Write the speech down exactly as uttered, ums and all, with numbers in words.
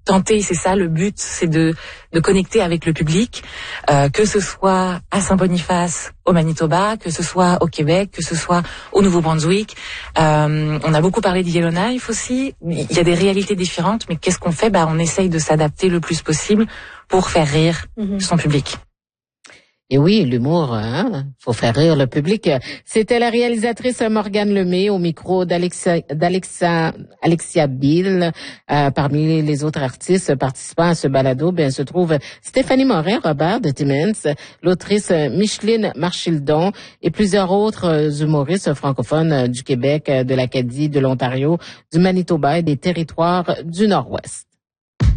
tenter, c'est ça le but, c'est de de connecter avec le public, euh, que ce soit à Saint-Boniface, au Manitoba, que ce soit au Québec, que ce soit au Nouveau-Brunswick. Euh, on a beaucoup parlé de Yellowknife aussi. Il y a des réalités différentes, mais qu'est-ce qu'on fait? Bah, on essaye de s'adapter le plus possible pour faire rire mm-hmm. son public. Et oui, l'humour, hein, faut faire rire le public. C'était la réalisatrice Morgane Lemay au micro d'Alexia, d'Alexia, Alexia Bill. Euh, parmi les autres artistes participant à ce balado, ben, se trouve Stéphanie Morin, Robert de Timmins, l'autrice Micheline Marchildon et plusieurs autres humoristes francophones du Québec, de l'Acadie, de l'Ontario, du Manitoba et des territoires du Nord-Ouest.